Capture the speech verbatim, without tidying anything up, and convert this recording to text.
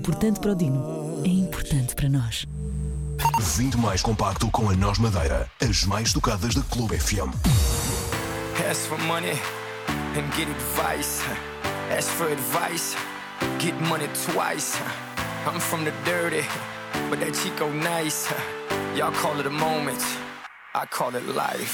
Importante para o Dino, é importante para nós. Vinte mais compacto com a Nós Madeira, as mais tocadas da Clube F M. Ask for money and get advice. Ask for advice, get money twice. I'm from the dirty, but that Chico nice. Y'all call it a moment, I call it life.